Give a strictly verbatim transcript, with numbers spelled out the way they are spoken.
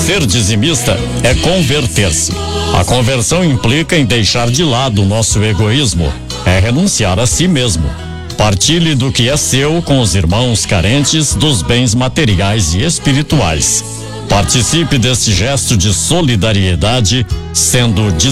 Ser dizimista é converter-se. A conversão implica em deixar de lado o nosso egoísmo, é renunciar a si mesmo. Partilhe do que é seu com os irmãos carentes dos bens materiais e espirituais. Participe desse gesto de solidariedade, sendo